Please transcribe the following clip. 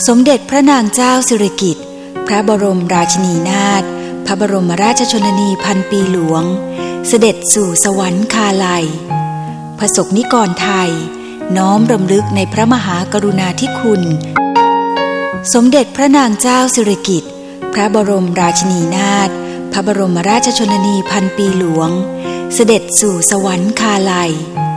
สมเด็จพระนางเจ้าสิริกิติ์พระบรมราชินีนาถพระบรมราชชนนีพันปีหลวงเสด็จสู่สวรรคาลัยพระสงฆ์นิกรไทยน้อมรำลึกในพระมหากรุณาธิคุณสมเด็จพระนางเจ้าสิริกิติ์พระบรมราชินีนาถพระบรมราชชนนีพันปีหลวงเสด็จสู่สวรรคาลัย